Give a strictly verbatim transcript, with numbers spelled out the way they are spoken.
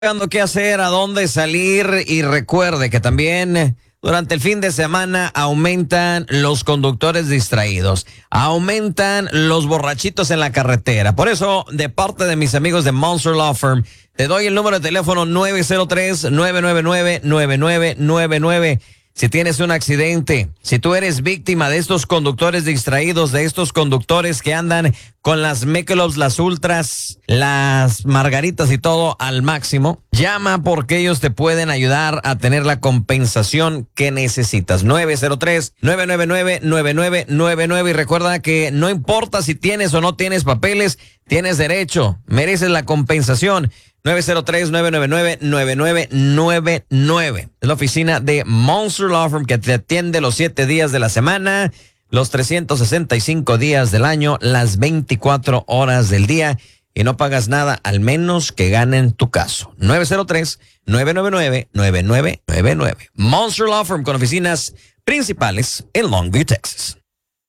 Qué hacer, a dónde salir y recuerde que también durante el fin de semana aumentan los conductores distraídos, aumentan los borrachitos en la carretera. Por eso, de parte de mis amigos de Monster Law Firm, te doy el número de teléfono nueve cero tres, nueve nueve nueve, nueve nueve nueve nueve. Si tienes un accidente, si tú eres víctima de estos conductores distraídos, de estos conductores que andan con las Michelobs, las Ultras, las Margaritas y todo al máximo, llama porque ellos te pueden ayudar a tener la compensación que necesitas. nueve cero tres, nueve nueve nueve, nueve nueve nueve nueve. Y recuerda que no importa si tienes o no tienes papeles, tienes derecho, mereces la compensación. nueve cero tres, nueve nueve nueve, nueve nueve nueve nueve. Es la oficina de Monster Law Firm que te atiende los siete días de la semana, los trescientos sesenta y cinco días del año, las veinticuatro horas del día, y no pagas nada al menos que ganen tu caso. nueve cero tres, nueve nueve nueve, nueve nueve nueve nueve. Monster Law Firm con oficinas principales en Longview, Texas.